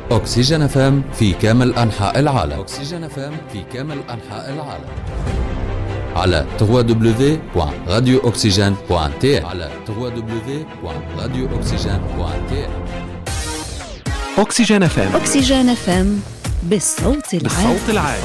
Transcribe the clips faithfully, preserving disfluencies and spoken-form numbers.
أكسجين اف ام في كامل أنحاء العالم. أكسجين اف ام في كامل أنحاء العالم على دبليو دبليو دبليو دوت راديو أكسجين دوت تي على دبليو دبليو دبليو دوت راديو أكسجين دوت تي. أكسجين اف ام. أكسجين اف ام بالصوت العالي. بالصوت العالي.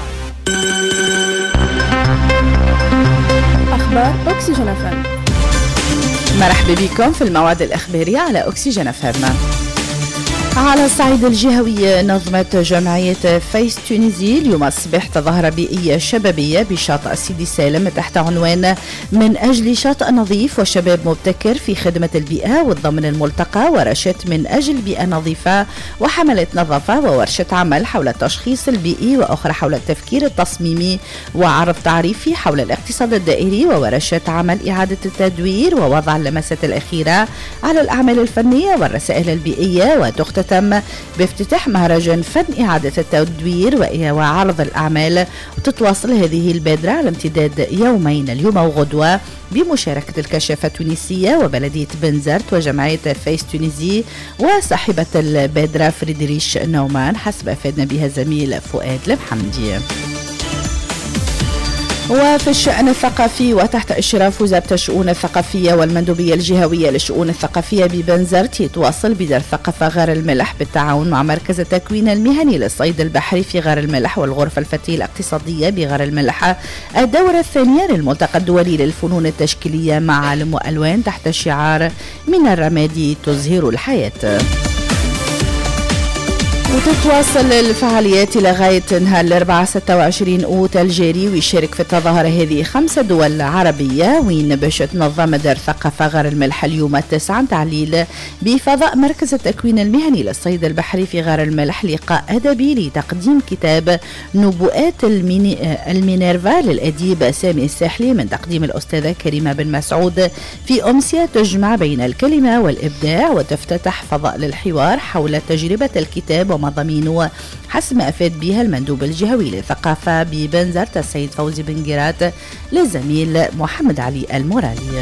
أخبار أكسجين اف ام. مرحبا بكم في الموعد الإخباري على أكسجين اف ام. على الصعيد الجهوي، نظمت جمعية فيس تونيزي اليوم الصباح تظاهرة بيئية شبابية بشاطئ سيدي سالم تحت عنوان من أجل شاطئ نظيف وشباب مبتكر في خدمة البيئة والضمن الملتقى، ورشات من أجل بيئة نظيفة وحملة نظافة وورشة عمل حول التشخيص البيئي، وأخرى حول التفكير التصميمي وعرض تعريفي حول الاقتصاد الدائري، وورشات عمل إعادة التدوير ووضع اللمسات الأخيرة على الأعمال الفنية والرسائل البيئية. وتختتم تم بافتتاح مهرجان فن إعادة التدوير وعرض الأعمال. وتتواصل هذه البادرة على امتداد يومين اليوم وغدوة بمشاركة الكشافة التونسية وبلدية بنزرت وجمعية فيس تونيزي وصاحبة البادرة فريدريش نومان، حسب أفادنا بها زميل فؤاد المحمدي. وفي الشأن الثقافي، وتحت إشراف وزارة الشؤون الثقافية والمندوبية الجهوية للشؤون الثقافية ببنزرت، يتواصل بدار ثقافة غار الملح بالتعاون مع مركز التكوين المهني للصيد البحري في غار الملح والغرفة الفتية الاقتصادية بغار الملح الدورة الثانية للملتقى الدولي للفنون التشكيلية معالم وألوان تحت شعار من الرماد تزهر الحياة. وتتواصل الفعاليات لغاية نهار الأربعاء ستة وعشرين أوت الجاري، ويشارك في التظاهرة هذه خمسة دول عربية، وين باش تنظم دار ثقافة غار الملح اليوم التاسع تعليل بفضاء مركز التكوين المهني للصيد البحري في غار الملح لقاء أدبي لتقديم كتاب نبوءات المينيرفا للأديب سامي الساحلي من تقديم الأستاذة كريمة بن مسعود، في أمسية تجمع بين الكلمة والإبداع، وتفتتح فضاء للحوار حول تجربة الكتاب ومضامينه، حسب ما أفاد بها المندوب الجهوي للثقافة ببنزرت السيد فوزي بن جيرات للزميل محمد علي المرالي.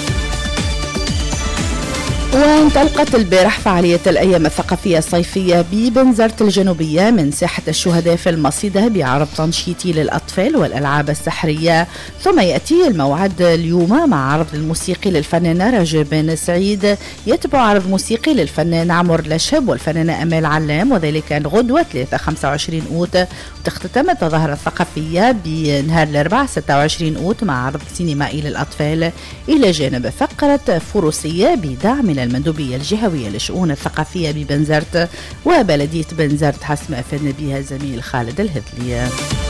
وانطلقت البارح فعالية الأيام الثقافية الصيفية ببنزرت الجنوبية من ساحة الشهداء في المصيدة بعرض تنشيطي للأطفال والألعاب السحرية، ثم يأتي الموعد اليوم مع عرض الموسيقي للفنانة رجاء بن سعيد، يتبع عرض موسيقي للفنان عمر لشب والفنانة أمال علام، وذلك غدوة ثلاثة خمسة وعشرين أوت. وتختتم التظاهرة الثقافية بنهار الأربعاء ستة وعشرين أوت مع عرض سينمائي للأطفال، إلى جانب فقرة فروسية بدعم المندوبية الجهوية للشؤون الثقافية ببنزرت وبلدية بنزرت، حسب ما أفادنا بها زميل خالد الهذلي.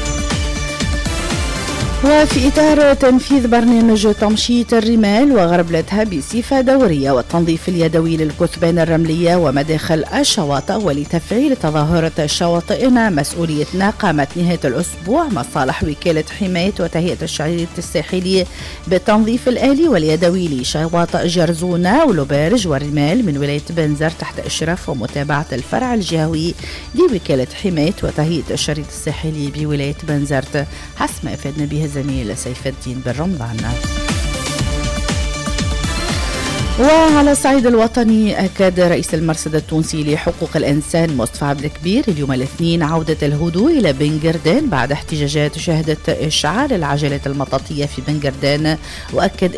وفي إطار تنفيذ برنامج تمشيط الرمال وغربلتها بصفة دورية والتنظيف اليدوي للكثبان الرملية ومداخل الشواطئ، ولتفعيل تظاهرة شواطئنا مسؤوليتنا، قامت نهاية الأسبوع مصالح وكالة حماية وتهيئة الشريط الساحلي بالتنظيف الآلي واليدوي لشواطئ جرزونة ولوبرج والرمال من ولاية بنزرت تحت إشراف ومتابعة الفرع الجهوي لوكالة حماية وتهيئة الشريط الساحلي بولاية بنزرت، حسب ما أفادنا بها زميل سيف الدين بن رمضان. وعلى الصعيد الوطني، أكد رئيس المرصد التونسي لحقوق الإنسان مصطفى عبد الكبير اليوم الاثنين عودة الهدوء إلى بنجردان بعد احتجاجات شهدت إشعال العجلات المطاطية في بنجردان، وأكد